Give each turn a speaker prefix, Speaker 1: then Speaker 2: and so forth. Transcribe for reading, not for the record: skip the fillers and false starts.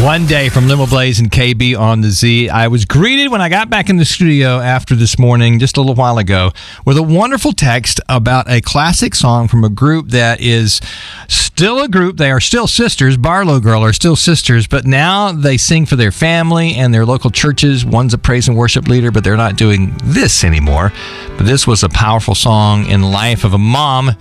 Speaker 1: One Day from Limo Blaze and KB on the Z. I was greeted when I got back in the studio after this morning, just a little while ago, with a wonderful text about a classic song from a group that is still a group. They are still sisters. Barlow Girl are still sisters, but now they sing for their family and their local churches. One's a praise and worship leader, but they're not doing this anymore. But this was a powerful song in the life of a mom